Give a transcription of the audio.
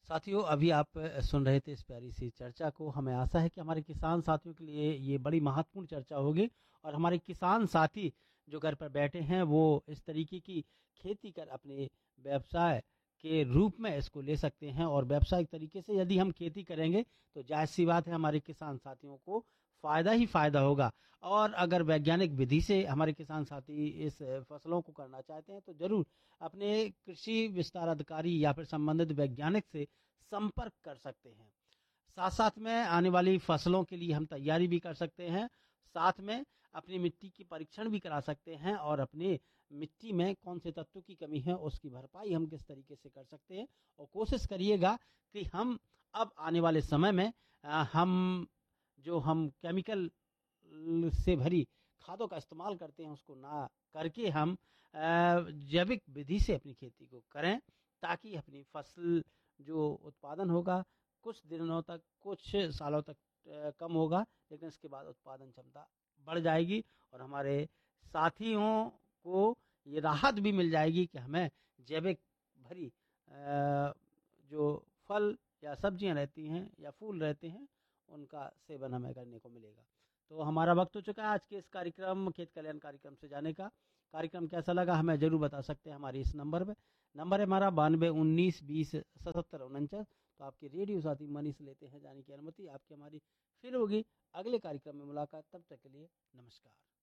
साथियों, अभी आप सुन रहे थे इस प्यारी सी चर्चा को। हमें आशा है कि हमारे किसान साथियों के लिए ये बड़ी महत्वपूर्ण चर्चा होगी और हमारे किसान साथी जो घर पर बैठे हैं वो इस तरीके की खेती कर अपने व्यवसाय के रूप में इसको ले सकते हैं। और व्यावसायिक तरीके से यदि हम खेती करेंगे तो जाहिर सी बात है हमारे किसान साथियों को फायदा ही फायदा होगा। और अगर वैज्ञानिक विधि से हमारे किसान साथी इस फसलों को करना चाहते हैं तो जरूर अपने कृषि विस्तार अधिकारी या फिर संबंधित वैज्ञानिक से संपर्क कर सकते हैं। साथ साथ में आने वाली फसलों के लिए हम तैयारी भी कर सकते हैं। साथ में अपनी मिट्टी की परीक्षण भी करा सकते हैं और अपने मिट्टी में कौन से तत्वों की कमी है उसकी भरपाई हम किस तरीके से कर सकते हैं। और कोशिश करिएगा कि हम अब आने वाले समय में हम केमिकल से भरी खादों का इस्तेमाल करते हैं उसको ना करके हम जैविक विधि से अपनी खेती को करें, ताकि अपनी फसल जो उत्पादन होगा कुछ दिनों तक, कुछ सालों तक कम होगा, लेकिन इसके बाद उत्पादन क्षमता बढ़ जाएगी और हमारे साथियों को ये राहत भी मिल जाएगी कि हमें जैविक भरी जो फल या सब्जियां रहती हैं या फूल रहते हैं उनका सेवन हमें करने को मिलेगा। तो हमारा वक्त हो चुका है आज के इस कार्यक्रम खेत कल्याण कार्यक्रम से जाने का। कार्यक्रम कैसा लगा हमें जरूर बता सकते हैं हमारे इस नंबर पे। नंबर है हमारा 92 19 20 77 49। तो आपके रेडियो साथी मनीष लेते हैं जाने की अनुमति। आपकी हमारी फिर होगी अगले कार्यक्रम में मुलाकात। तब तक के लिए नमस्कार।